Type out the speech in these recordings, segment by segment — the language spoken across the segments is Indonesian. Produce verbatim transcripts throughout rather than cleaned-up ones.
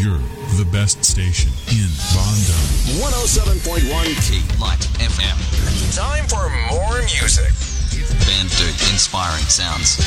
you're the best station in Bandung. one oh seven point one K-Light F M. Time for more music. Bandung Inspiring Sounds.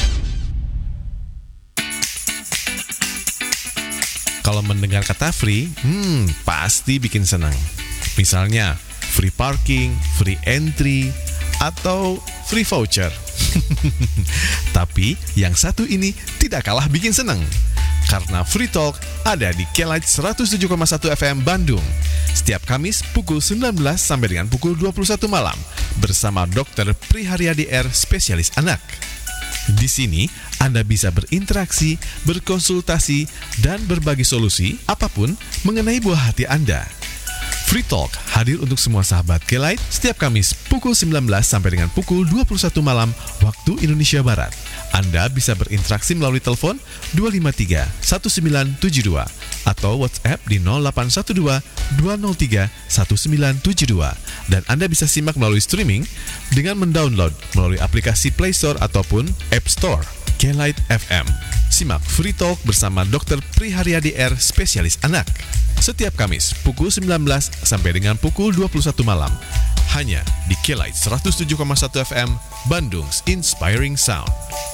Kalau mendengar kata free, hmm, pasti bikin senang. Misalnya, free parking, free entry, atau free voucher. Tapi yang satu ini tidak kalah bikin senang. Karena Free Talk ada di K-Light seratus tujuh koma satu F M Bandung. Setiap Kamis pukul sembilan belas sampai dengan pukul dua puluh satu malam bersama dokter Priharyadi R, spesialis anak. Di sini Anda bisa berinteraksi, berkonsultasi, dan berbagi solusi apapun mengenai buah hati Anda. Free Talk hadir untuk semua sahabat K-Light setiap Kamis pukul sembilan belas sampai dengan pukul dua puluh satu malam waktu Indonesia Barat. Anda bisa berinteraksi melalui telepon dua lima tiga satu sembilan tujuh dua atau WhatsApp di nol delapan satu dua dua nol tiga satu sembilan tujuh dua, dan Anda bisa simak melalui streaming dengan mendownload melalui aplikasi Play Store ataupun App Store. K-Light F M. Simak Free Talk bersama dokter Priharyadi R, spesialis anak. Setiap Kamis pukul sembilan belas sampai dengan pukul dua puluh satu malam. Hanya di K-Light seratus tujuh koma satu F M, Bandung's Inspiring Sound.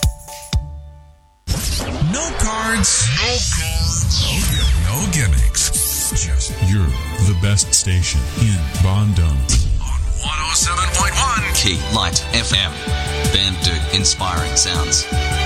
No cards, no cards, no gimmicks. Just you're the best station in Bandung. On one oh seven point one K-Light F M. Bandung Inspiring Sounds.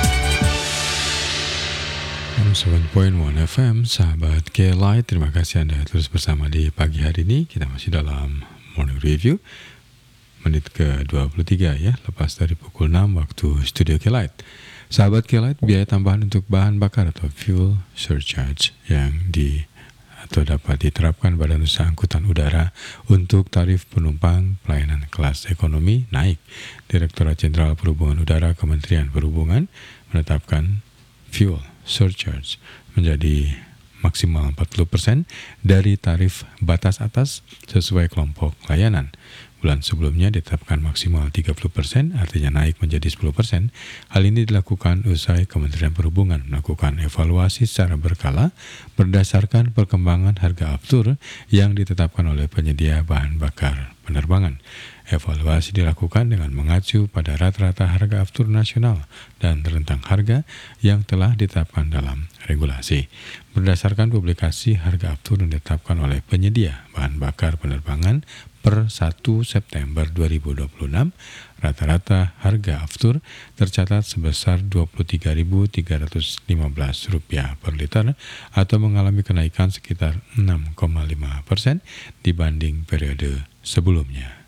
one oh seven point one F M, sahabat K-Light, terima kasih Anda terus bersama di pagi hari ini. Kita masih dalam Morning Review, menit ke dua puluh tiga ya, lepas dari pukul enam waktu studio K-Light. Sahabat K-Light, biaya tambahan untuk bahan bakar atau fuel surcharge yang di atau dapat diterapkan Badan Usaha Angkutan Udara untuk tarif penumpang pelayanan kelas ekonomi naik. Direktorat Jenderal Perhubungan Udara Kementerian Perhubungan menetapkan fuel surcharge menjadi maksimal empat puluh persen dari tarif batas atas sesuai kelompok layanan. Bulan sebelumnya ditetapkan maksimal tiga puluh persen, artinya naik menjadi sepuluh persen. Hal ini dilakukan usai Kementerian Perhubungan melakukan evaluasi secara berkala berdasarkan perkembangan harga aftur yang ditetapkan oleh penyedia bahan bakar penerbangan. Evaluasi dilakukan dengan mengacu pada rata-rata harga aftur nasional dan rentang harga yang telah ditetapkan dalam regulasi. Berdasarkan publikasi harga aftur yang ditetapkan oleh penyedia bahan bakar penerbangan per satu September dua ribu dua puluh enam, rata-rata harga aftur tercatat sebesar dua puluh tiga ribu tiga ratus lima belas rupiah per liter atau mengalami kenaikan sekitar enam koma lima persen dibanding periode sebelumnya.